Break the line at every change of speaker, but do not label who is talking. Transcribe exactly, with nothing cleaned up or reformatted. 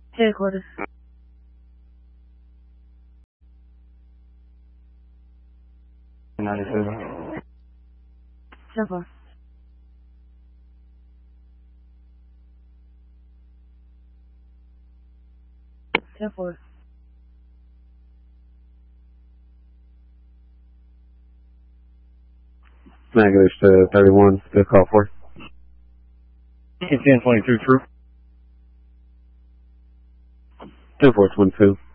Headquarters.
ninety-seven.
ten four. ten four.
Negative to thirty-one, good call for.
ten twenty-two, true.
ten four twenty-two.